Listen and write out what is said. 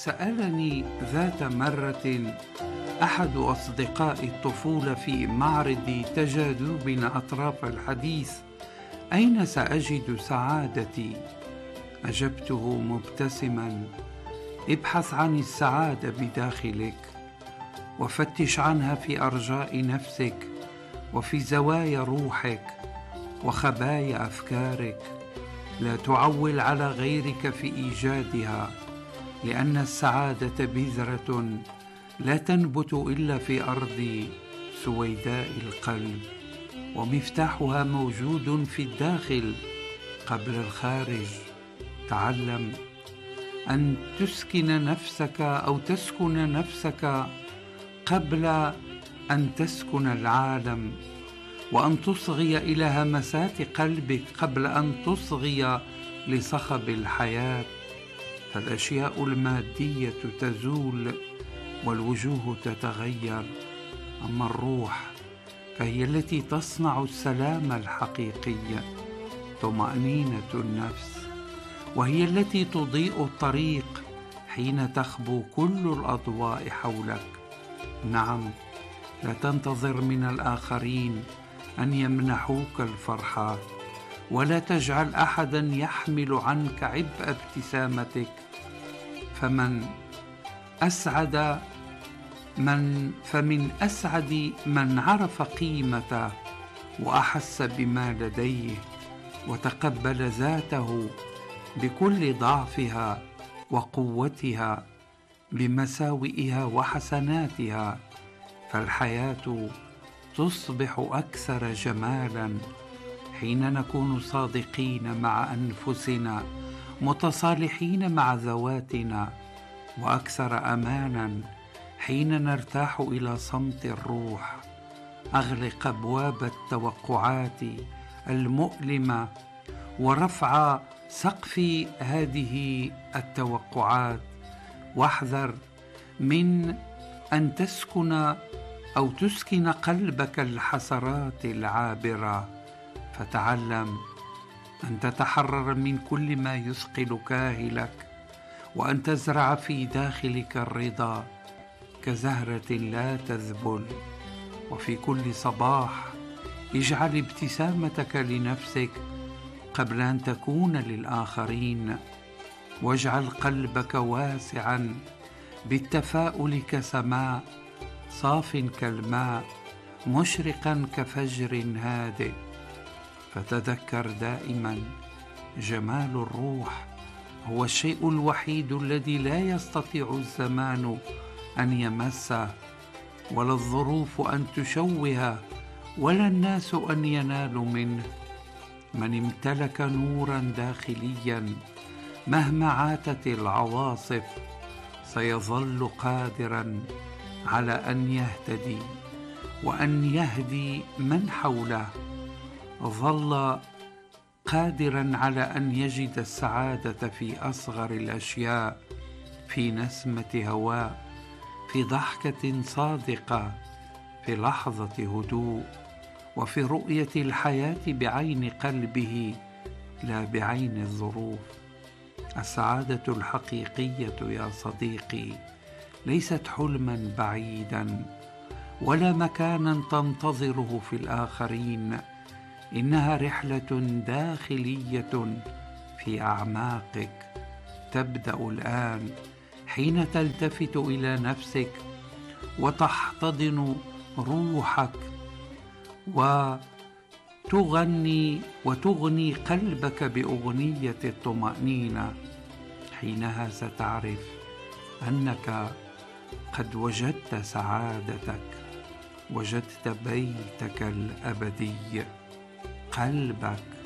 سألني ذات مرة أحد أصدقاء الطفولة في معرض تجاذبنا أطراف الحديث: أين سأجد سعادتي؟ أجبته مبتسما: ابحث عن السعادة بداخلك، وفتش عنها في أرجاء نفسك، وفي زوايا روحك، وخبايا أفكارك. لا تعول على غيرك في إيجادها، لأن السعادة بذرة لا تنبت إلا في أرض سويداء القلب، ومفتاحها موجود في الداخل قبل الخارج. تعلم أن تسكن نفسك قبل أن تسكن العالم، وأن تصغي إلى همسات قلبك قبل أن تصغي لصخب الحياة. فالأشياء المادية تزول والوجوه تتغير، أما الروح فهي التي تصنع السلام الحقيقي، طمأنينة النفس، وهي التي تضيء الطريق حين تخبو كل الأضواء حولك. نعم، لا تنتظر من الآخرين أن يمنحوك الفرحة، ولا تجعل أحدا يحمل عنك عبء ابتسامتك، فمن أسعد من عرف قيمته وأحس بما لديه، وتقبل ذاته بكل ضعفها وقوتها، بمساوئها وحسناتها. فالحياة تصبح أكثر جمالا حين نكون صادقين مع أنفسنا، متصالحين مع ذواتنا، وأكثر أمانا حين نرتاح إلى صمت الروح. أغلق أبواب التوقعات المؤلمة ورفع سقف هذه التوقعات، واحذر من أن تسكن قلبك الحسرات العابرة. فتعلم أن تتحرر من كل ما يثقل كاهلك، وأن تزرع في داخلك الرضا كزهرة لا تذبل. وفي كل صباح اجعل ابتسامتك لنفسك قبل أن تكون للآخرين، واجعل قلبك واسعا بالتفاؤل كسماء، صاف كالماء، مشرقا كفجر هادئ. فتذكر دائما: جمال الروح هو الشيء الوحيد الذي لا يستطيع الزمان أن يمسه، ولا الظروف أن تشوهه، ولا الناس أن ينالوا منه. من امتلك نورا داخليا مهما عاتت العواصف سيظل قادرا على أن يهتدي وأن يهدي من حوله. ظل قادرا على أن يجد السعادة في أصغر الأشياء، في نسمة هواء، في ضحكة صادقة، في لحظة هدوء، وفي رؤية الحياة بعين قلبه لا بعين الظروف. السعادة الحقيقية يا صديقي ليست حلما بعيدا ولا مكانا تنتظره في الآخرين، إنها رحلة داخلية في أعماقك تبدأ الآن حين تلتفت إلى نفسك وتحتضن روحك وتغني قلبك بأغنية الطمأنينة. حينها ستعرف أنك قد وجدت سعادتك، وجدت بيتك الأبدي، قلبك.